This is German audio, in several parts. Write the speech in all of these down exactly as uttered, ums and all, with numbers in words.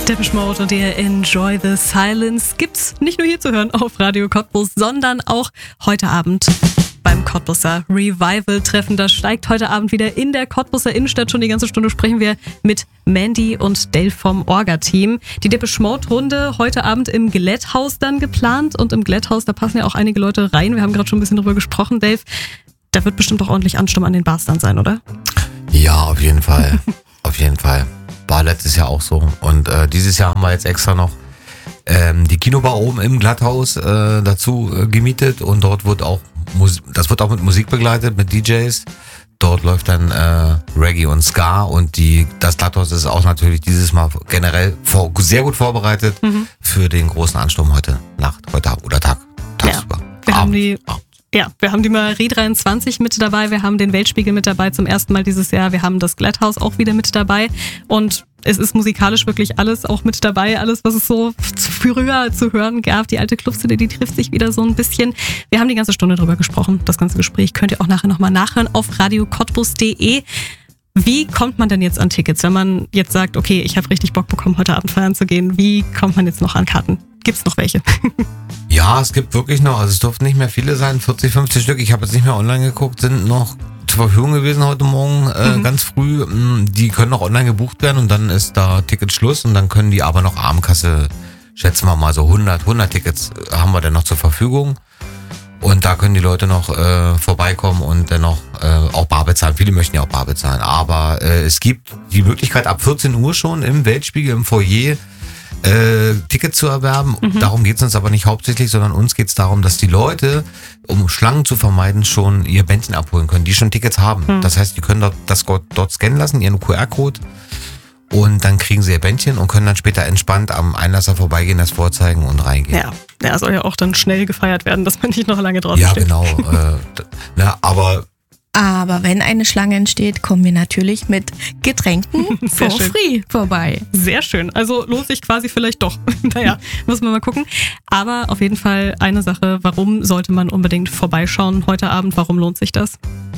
Depeche Mode und ihr Enjoy the Silence gibt's nicht nur hier zu hören auf Radio Cottbus, sondern auch heute Abend beim Cottbuser Revival-Treffen. Das steigt heute Abend wieder in der Cottbuser Innenstadt. Schon die ganze Stunde sprechen wir mit Mandy und Dale vom Orga-Team. Die Depeche Mode-Runde heute Abend im Glätthaus dann geplant. Und im Glätthaus, da passen ja auch einige Leute rein. Wir haben gerade schon ein bisschen drüber gesprochen, Dave. Da wird bestimmt auch ordentlich Ansturm an den Bars dann sein, oder? Ja, auf jeden Fall. Auf jeden Fall. War letztes Jahr auch so. Und äh, dieses Jahr haben wir jetzt extra noch ähm, die Kinobar oben im Glatthaus äh, dazu äh, gemietet. Und dort wird auch Mus- das wird auch mit Musik begleitet, mit D Js. Dort läuft dann äh, Reggae und Ska. Und die das Glatthaus ist auch natürlich dieses Mal generell vor, sehr gut vorbereitet mhm. für den großen Ansturm heute Nacht, heute Abend oder Tag, tagsüber. Ja, wir haben die... Ja, wir haben die Marie dreiundzwanzig mit dabei, wir haben den Weltspiegel mit dabei zum ersten Mal dieses Jahr, wir haben das Glatthaus auch wieder mit dabei und es ist musikalisch wirklich alles auch mit dabei, alles, was es so früher zu hören gab. Die alte Clubszene, die trifft sich wieder so ein bisschen. Wir haben die ganze Stunde drüber gesprochen. Das ganze Gespräch könnt ihr auch nachher nochmal nachhören auf radio cottbus punkt de. Wie kommt man denn jetzt an Tickets, wenn man jetzt sagt, okay, ich habe richtig Bock bekommen, heute Abend feiern zu gehen? Wie kommt man jetzt noch an Karten? Gibt's noch welche? Ja, es gibt wirklich noch, also es durften nicht mehr viele sein, vierzig, fünfzig Stück. Ich habe jetzt nicht mehr online geguckt, sind noch zur Verfügung gewesen heute Morgen, äh, mhm. ganz früh. Die können noch online gebucht werden und dann ist da Ticketschluss und dann können die aber noch Abendkasse, schätzen wir mal so hundert, hundert Tickets haben wir dann noch zur Verfügung. Und da können die Leute noch äh, vorbeikommen und dann noch äh, auch bar bezahlen. Viele möchten ja auch bar bezahlen. Aber äh, es gibt die Möglichkeit, ab vierzehn Uhr schon im Weltspiegel, im Foyer, äh, Tickets zu erwerben. Mhm. Darum geht es uns aber nicht hauptsächlich, sondern uns geht es darum, dass die Leute, um Schlangen zu vermeiden, schon ihr Bändchen abholen können, die schon Tickets haben. Mhm. Das heißt, die können dort, das dort scannen lassen, ihren Q R-Code. Und dann kriegen sie ihr Bändchen und können dann später entspannt am Einlasser vorbeigehen, das vorzeigen und reingehen. Ja, ja, soll ja auch dann schnell gefeiert werden, dass man nicht noch lange draußen ja, steht. Ja, genau. äh, na, aber Aber wenn eine Schlange entsteht, kommen wir natürlich mit Getränken for free vorbei. Sehr schön. Also lohnt sich quasi vielleicht doch. Naja, muss man mal gucken. Aber auf jeden Fall eine Sache, warum sollte man unbedingt vorbeischauen heute Abend? Warum lohnt sich das?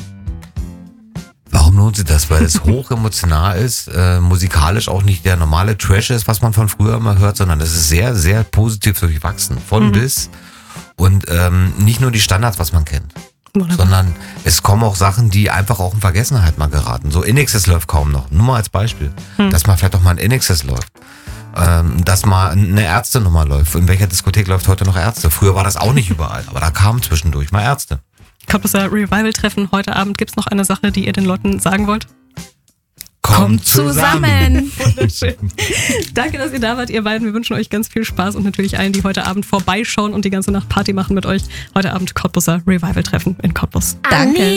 Warum lohnt sich das? Weil es hoch emotional ist, äh, musikalisch auch nicht der normale Trash ist, was man von früher immer hört, sondern es ist sehr, sehr positiv durchwachsen. Von mhm. bis. Und ähm, nicht nur die Standards, was man kennt. Wunderbar. Sondern es kommen auch Sachen, die einfach auch in Vergessenheit mal geraten. So In Excess läuft kaum noch. Nur mal als Beispiel. Hm. Dass mal vielleicht auch mal ein In Excess läuft. Ähm, dass mal eine Ärztenummer läuft. In welcher Diskothek läuft heute noch Ärzte? Früher war das auch nicht überall. Aber da kamen zwischendurch mal Ärzte. Cottbuser Revival-Treffen heute Abend. Gibt's noch eine Sache, die ihr den Leuten sagen wollt? Kommt zusammen. Wunderschön. Danke, dass ihr da wart, ihr beiden. Wir wünschen euch ganz viel Spaß und natürlich allen, die heute Abend vorbeischauen und die ganze Nacht Party machen mit euch. Heute Abend Cottbuser Revival-Treffen in Cottbus. Danke.